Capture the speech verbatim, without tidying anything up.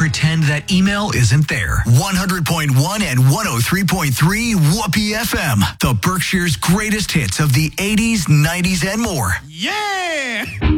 pretend that email isn't there. one hundred point one and one oh three point three Whoopee F M. The Berkshire's greatest hits of the eighties, nineties, and more. Yeah!